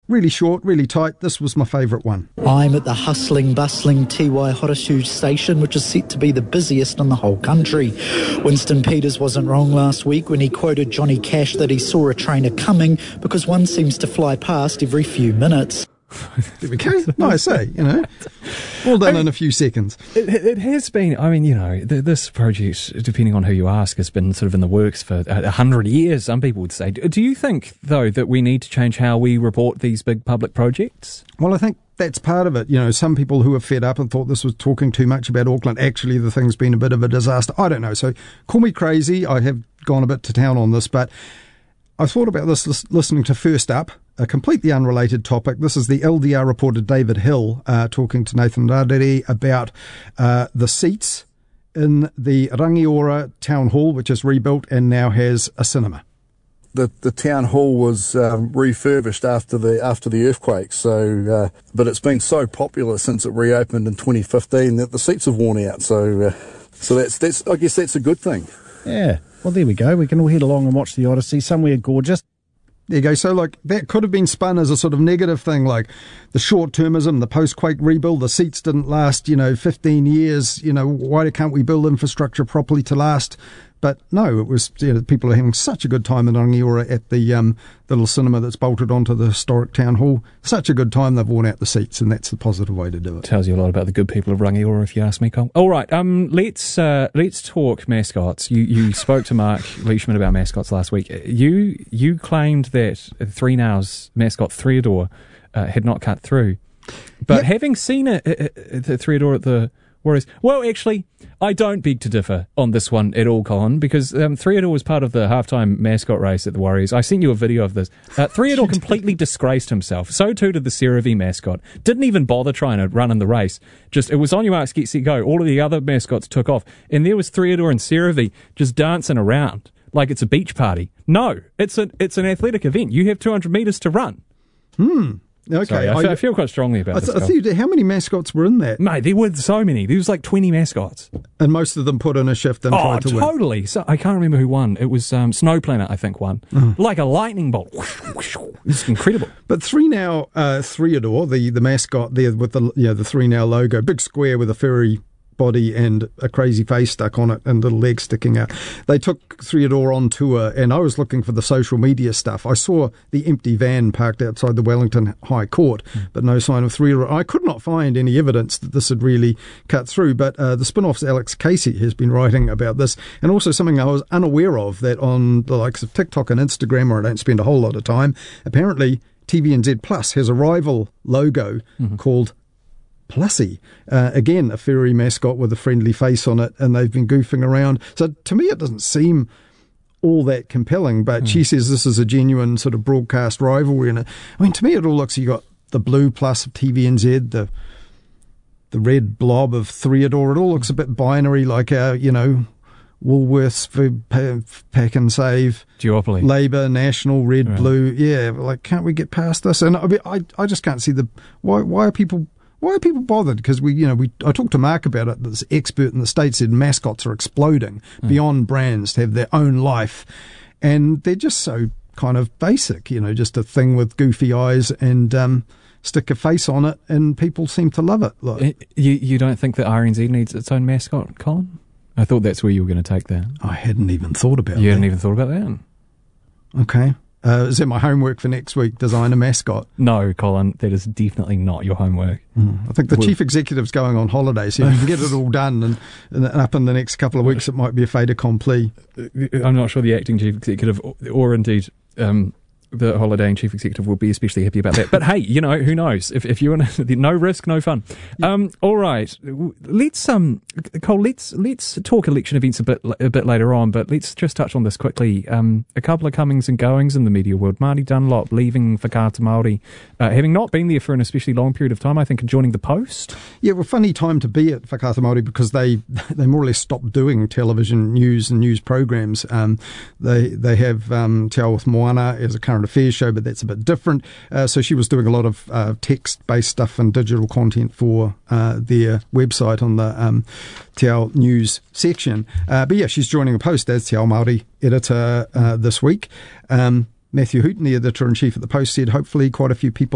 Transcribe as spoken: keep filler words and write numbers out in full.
really short, really tight. This was my favourite one. I'm at the hustling, bustling Te Waihoretu station, which is set to be the busiest in the whole country. Winston Peters wasn't wrong last week when he quoted Johnny Cash that he saw a trainer coming because one seems to fly past every few minutes. There we go. Nice, eh? You know, all done I mean, in a few seconds. It, it has been, I mean, you know, th- this project, depending on who you ask, has been sort of in the works for a, a hundred years, some people would say. Do you think, though, that we need to change how we report these big public projects? Well, I think that's part of it. You know, some people who are fed up and thought this was talking too much about Auckland, actually the thing's been a bit of a disaster. I don't know. So call me crazy. I have gone a bit to town on this, but I thought about this listening to First Up, a completely unrelated topic. This is the L D R reporter David Hill uh, talking to Nathan Rarere about uh, the seats in the Rangiora Town Hall, which is rebuilt and now has a cinema. The the town hall was um, refurbished after the after the earthquake, so uh, but it's been so popular since it reopened in twenty fifteen that the seats have worn out. So uh, so that's that's I guess that's a good thing. Yeah. Well, there we go. We can all head along and watch the Odyssey somewhere gorgeous. There you go. So, like, that could have been spun as a sort of negative thing, like the short-termism, the post-quake rebuild, the seats didn't last, you know, fifteen years, you know, why can't we build infrastructure properly to last? But no, it was, you know, people are having such a good time in Rangiora at the um, little cinema that's bolted onto the historic town hall. Such a good time, they've worn out the seats, and that's the positive way to do it. Tells you a lot about the good people of Rangiora, if you ask me, Cole. All right, um, let's uh, let's talk mascots. You you spoke to Mark Leishman about mascots last week. You you claimed that Three Now's mascot Threador uh, had not cut through, but yep. having seen it, uh, the Threador at the Warriors, well, actually, I don't beg to differ on this one at all, Colin, because um, Threador was part of the halftime mascot race at the Warriors. I sent you a video of this. Uh, Threador completely disgraced himself. So too did the Serevi mascot. Didn't even bother trying to run in the race. Just, it was on your marks, get set, go. All of the other mascots took off. And there was Threador and Serevi just dancing around like it's a beach party. No, it's, a, it's an athletic event. You have two hundred metres to run. Hmm. Okay, Sorry, I, I, feel, I feel quite strongly about I, this. I think, how many mascots were in that? Mate, there were so many. There was like twenty mascots. And most of them put in a shift and oh, tried to totally. win. totally. So, I can't remember who won. It was um, Snow Planet, I think, won. Mm. Like a lightning bolt. It's incredible. But Three Now, uh, Threador, the, the mascot there with the you know the Three Now logo, big square with a furry body and a crazy face stuck on it and little legs sticking out. They took Threador on tour, and I was looking for the social media stuff. I saw the empty van parked outside the Wellington High Court, mm. but no sign of Threador. I could not find any evidence that this had really cut through, but uh, the Spin-Off's Alex Casey has been writing about this, and also something I was unaware of, that on the likes of TikTok and Instagram, where I don't spend a whole lot of time, apparently T V N Z Plus has a rival logo mm-hmm. called Plussy, uh, again a furry mascot with a friendly face on it, and they've been goofing around. So to me it doesn't seem all that compelling, but mm. she says this is a genuine sort of broadcast rivalry. And I mean, to me it all looks, you got the blue plus of T V N Z, the the red blob of Threador. It all looks a bit binary, like a, you know, Woolworths for Pack and Save, duopoly, Labour, National, red, right. blue. Yeah, like, can't we get past this? And I mean, I I just can't see the why why are people Why are people bothered? Because we, you know, we I talked to Mark about it. This expert in the States said mascots are exploding mm. beyond brands to have their own life, and they're just so kind of basic. You know, just a thing with goofy eyes and um, stick a face on it, and people seem to love it. Like, you you don't think that R N Z needs its own mascot, Colin? I thought that's where you were going to take that. I hadn't even thought about you that. You hadn't even thought about that? Okay. Uh, is that my homework for next week? Design a mascot? No, Colin, that is definitely not your homework. Mm. I think the We're, chief executive's going on holiday, so if you can get it all done and, and up in the next couple of weeks, it might be a fait accompli. I'm not sure the acting chief executive, or, or indeed um, the holidaying chief executive, will be especially happy about that. But hey, you know, who knows? If if you want to, no risk, no fun. Um, all right, let's um, Cole, let's let's talk election events a bit a bit later on. But let's just touch on this quickly. Um, a couple of comings and goings in the media world. Marty Dunlop leaving Whakaata Māori, uh, having not been there for an especially long period of time, I think, and joining the Post. Yeah, well, funny time to be at Whakaata Māori, because they they more or less stopped doing television news and news programs. Um, they they have um, Te Ao with Moana as a current affairs show, but that's a bit different. Uh, so she was doing a lot of uh, text-based stuff and digital content for uh, their website on the um, Te Ao News section. Uh, but yeah, she's joining the Post as Te Ao Māori editor uh, this week. Um, Matthew Hooton, the editor-in-chief at the Post, said hopefully quite a few people